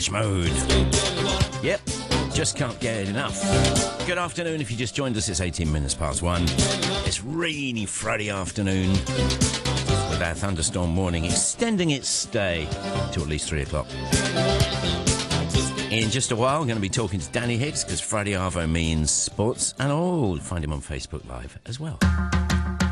Depeche Mode. Yep, just can't get enough. Good afternoon. If you just joined us, it's 18 minutes past 1. It's rainy Friday afternoon with our thunderstorm morning extending its stay to at least 3 o'clock. In just a while, I'm going to be talking to Danny Hicks because Friday Arvo means sports, and find him on Facebook Live as well.